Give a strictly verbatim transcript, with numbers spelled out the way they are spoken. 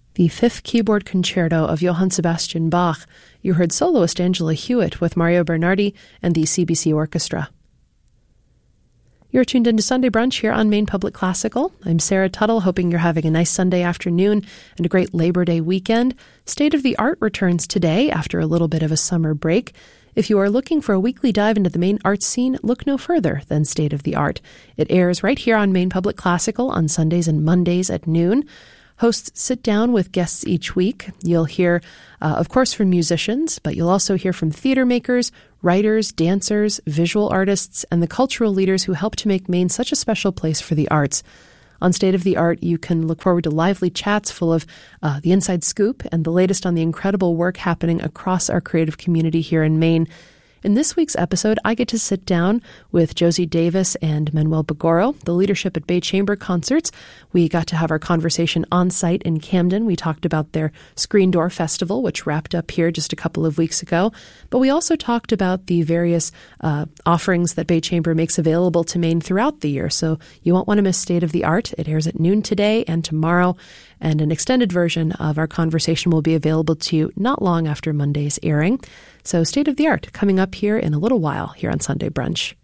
The Fifth Keyboard Concerto of Johann Sebastian Bach. You heard soloist Angela Hewitt with Mario Bernardi and the C B C Orchestra. You're tuned into Sunday Brunch here on Maine Public Classical. I'm Sarah Tuttle, hoping you're having a nice Sunday afternoon and a great Labor Day weekend. State of the Art returns today after a little bit of a summer break. If you are looking for a weekly dive into the Maine arts scene, look no further than State of the Art. It airs right here on Maine Public Classical on Sundays and Mondays at noon. Hosts sit down with guests each week. You'll hear, uh, of course, from musicians, but you'll also hear from theater makers, writers, dancers, visual artists, and the cultural leaders who help to make Maine such a special place for the arts. On State of the Art, you can look forward to lively chats full of uh, the inside scoop and the latest on the incredible work happening across our creative community here in Maine. In this week's episode, I get to sit down with Josie Davis and Manuel Bagoro, the leadership at Bay Chamber Concerts. We got to have our conversation on site in Camden. We talked about their Screen Door Festival, which wrapped up here just a couple of weeks ago. But we also talked about the various uh, offerings that Bay Chamber makes available to Maine throughout the year. So you won't want to miss State of the Art. It airs at noon today and tomorrow. And an extended version of our conversation will be available to you not long after Monday's airing. So State of the Art coming up here in a little while here on Sunday Brunch.